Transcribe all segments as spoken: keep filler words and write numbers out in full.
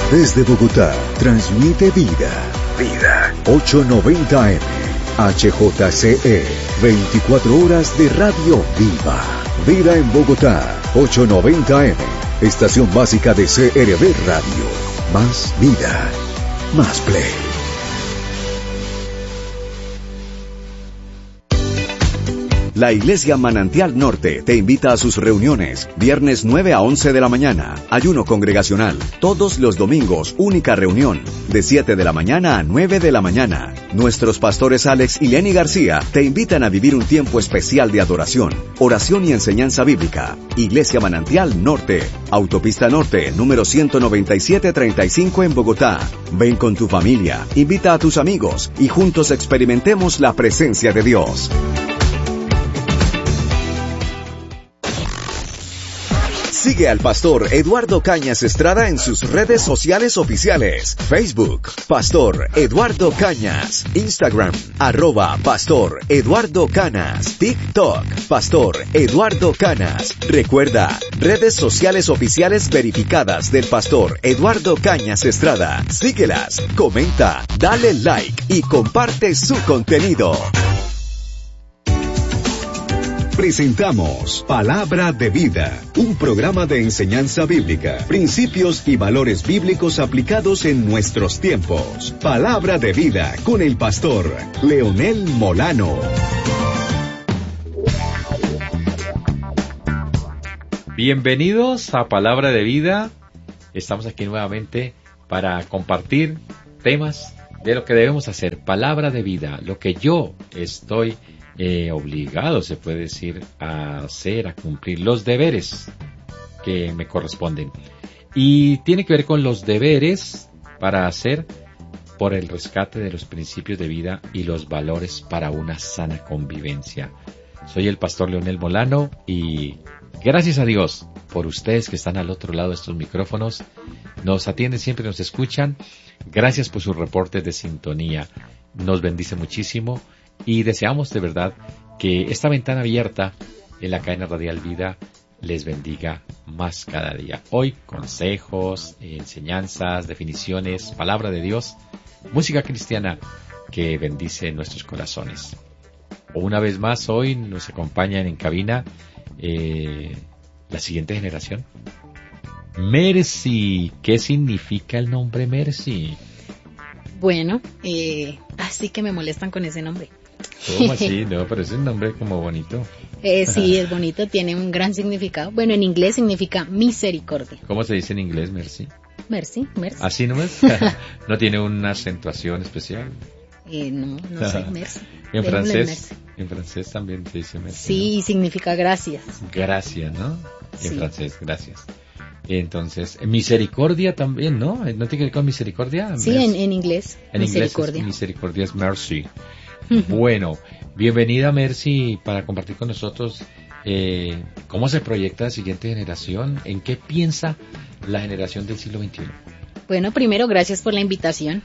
Desde Bogotá, transmite vida. Vida. ochocientos noventa eme. H J C E. veinticuatro horas de radio viva. Vida en Bogotá. ochocientos noventa eme. Estación básica de C R V Radio. Más vida. Más play. La Iglesia Manantial Norte te invita a sus reuniones, viernes nueve a once de la mañana, ayuno congregacional, todos los domingos, única reunión, de siete de la mañana a nueve de la mañana. Nuestros pastores Alex y Lenny García te invitan a vivir un tiempo especial de adoración, oración y enseñanza bíblica. Iglesia Manantial Norte, Autopista Norte, número ciento noventa y siete treinta y cinco en Bogotá. Ven con tu familia, invita a tus amigos y juntos experimentemos la presencia de Dios. Sigue al pastor Eduardo Cañas Estrada en sus redes sociales oficiales. Facebook, Pastor Eduardo Cañas. Instagram, arroba Pastor Eduardo Canas. TikTok, Pastor Eduardo Canas. Recuerda, redes sociales oficiales verificadas del pastor Eduardo Cañas Estrada. Síguelas, comenta, dale like y comparte su contenido. Presentamos Palabra de Vida, un programa de enseñanza bíblica, principios y valores bíblicos aplicados en nuestros tiempos. Palabra de Vida con el pastor Leonel Molano. Bienvenidos a Palabra de Vida. Estamos aquí nuevamente para compartir temas de lo que debemos hacer. Palabra de Vida, lo que yo estoy Eh, obligado, se puede decir, a hacer, a cumplir los deberes que me corresponden. Y tiene que ver con los deberes para hacer por el rescate de los principios de vida y los valores para una sana convivencia. Soy el pastor Leonel Molano y gracias a Dios por ustedes que están al otro lado de estos micrófonos. Nos atienden siempre, nos escuchan. Gracias por sus reportes de sintonía. Nos bendice muchísimo. Y deseamos de verdad que esta ventana abierta en la cadena radial Vida les bendiga más cada día. Hoy consejos, enseñanzas, definiciones, palabra de Dios, música cristiana que bendice nuestros corazones. Una vez más hoy nos acompañan en cabina eh, la siguiente generación. Mercy, ¿qué significa el nombre Mercy? Bueno, eh, así que me molestan con ese nombre. ¿Cómo así? No, pero es un nombre como bonito. Eh, sí, es bonito, tiene un gran significado. Bueno, en inglés significa misericordia. ¿Cómo se dice en inglés, Mercy? Mercy, Mercy. ¿Así nomás? ¿No tiene una acentuación especial? Eh, no, no sé, Mercy. ¿En francés? Mercy. En francés también se dice Mercy. Sí, ¿no? Significa gracias. Gracias, ¿no? En sí. francés, gracias. Entonces, misericordia también, ¿no? ¿No tiene que ver con misericordia? Sí, en, en inglés. En misericordia. inglés es, misericordia es mercy. Bueno, bienvenida Mercy para compartir con nosotros eh, cómo se proyecta la siguiente generación, en qué piensa la generación del siglo veintiuno. Bueno, primero gracias por la invitación.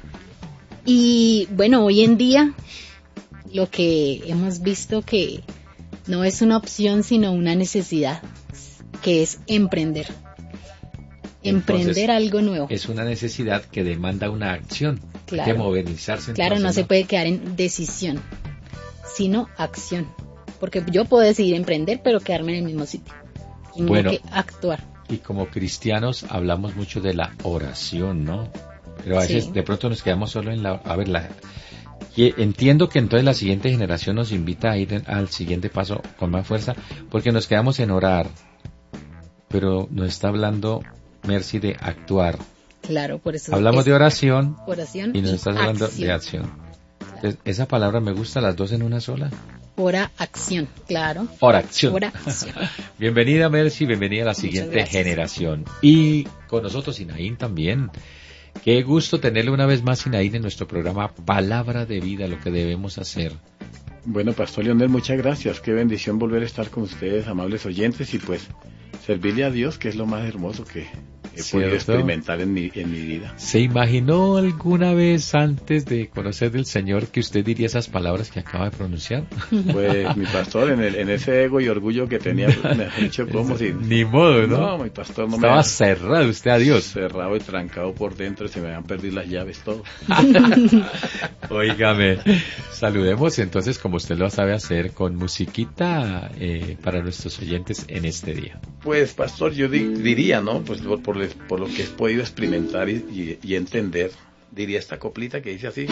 Y bueno, hoy en día lo que hemos visto que no es una opción sino una necesidad, que es emprender. Emprender entonces, algo nuevo. Es una necesidad que demanda una acción. Claro. Hay que modernizarse. Claro, entonces, no, ¿no? se puede quedar en decisión, sino acción. Porque yo puedo decidir emprender, pero quedarme en el mismo sitio. Tengo bueno, que actuar. Y como cristianos hablamos mucho de la oración, ¿no? Pero a veces sí. De pronto nos quedamos solo en la... A ver, la... Y entiendo que entonces la siguiente generación nos invita a ir al siguiente paso con más fuerza, porque nos quedamos en orar. Pero nos está hablando Mercy de actuar. Claro, por eso hablamos de oración, oración y nos y estás hablando acción. de acción. Entonces, esa palabra me gusta, las dos en una sola. Ora acción, claro. Oración. Ora acción. Bienvenida Mercy, bienvenida a la siguiente generación. Y con nosotros Sinaín también. Qué gusto tenerle una vez más Sinaín en nuestro programa Palabra de Vida, lo que debemos hacer. Bueno, Pastor Leonel, muchas gracias. Qué bendición volver a estar con ustedes, amables oyentes, y pues servirle a Dios, que es lo más hermoso que he ¿Cierto? podido experimentar en mi, en mi vida. ¿Se imaginó alguna vez antes de conocer del Señor que usted diría esas palabras que acaba de pronunciar? Pues mi pastor, en, el, en ese ego y orgullo que tenía, me ha dicho como si... Ni modo, ¿no? No, mi pastor no Estaba me... cerrado usted a Dios. Cerrado y trancado por dentro, se me habían perdido las llaves, todo. Óigame, saludemos entonces, como usted lo sabe hacer, con musiquita eh, para nuestros oyentes en este día. Pues, pastor, yo di- diría, ¿no? Pues por, por, por lo que he podido experimentar y, y, y entender, diría esta coplita que dice así.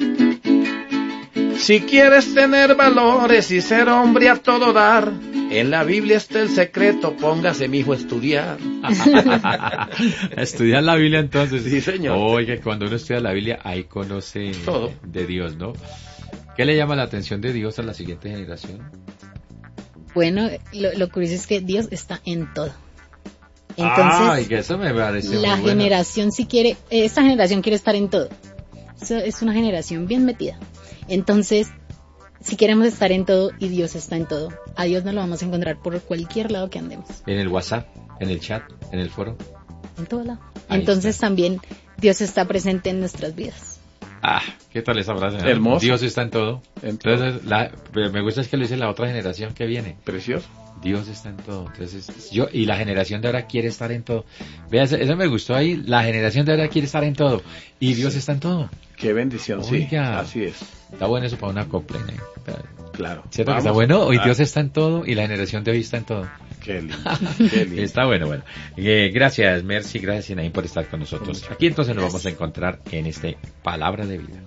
Si quieres tener valores y ser hombre a todo dar, en la Biblia está el secreto, póngase, mijo, a estudiar. Estudiar la Biblia entonces. Sí, señor. Oiga, cuando uno estudia la Biblia, ahí conoce todo de Dios, ¿no? ¿Qué le llama la atención de Dios a la siguiente generación? Bueno, lo, lo curioso es que Dios está en todo. Entonces, Entonces, que eso me parece la muy bueno. generación si quiere, esta generación quiere estar en todo. Eso es una generación bien metida. Entonces, si queremos estar en todo y Dios está en todo, a Dios nos lo vamos a encontrar por cualquier lado que andemos. En el WhatsApp, en el chat, en el foro. En todo lado. Ahí Entonces está. también Dios está presente en nuestras vidas. Ah, ¿qué tal esa frase? ¿no? Hermoso. Dios está en todo. En todo. Entonces, la, me gusta es que lo dice la otra generación que viene. Precioso. Dios está en todo. Entonces, yo, y la generación de ahora quiere estar en todo. Vea, eso, eso me gustó ahí. La generación de ahora quiere estar en todo. Y Dios está en todo. Qué bendición, sí. Oiga. Así es. Está bueno eso para una copla, ¿eh? Claro. ¿Cierto que Vamos. está bueno? Hoy Ah, Dios está en todo y la generación de hoy está en todo. Qué lindo. Qué lindo. Está bueno, bueno. Eh, gracias, Mercy, gracias, Sinaín, por estar con nosotros. Aquí entonces nos vamos a encontrar en este Palabra de Vida.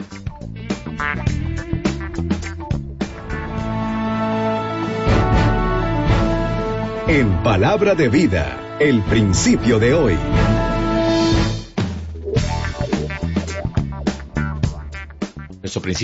En Palabra de Vida, el principio de hoy. Nuestro principio